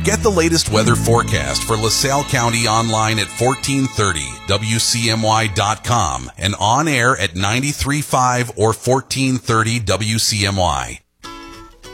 Get the latest weather forecast for LaSalle County online at 1430WCMY.com and on air at 93.5 or 1430 WCMY.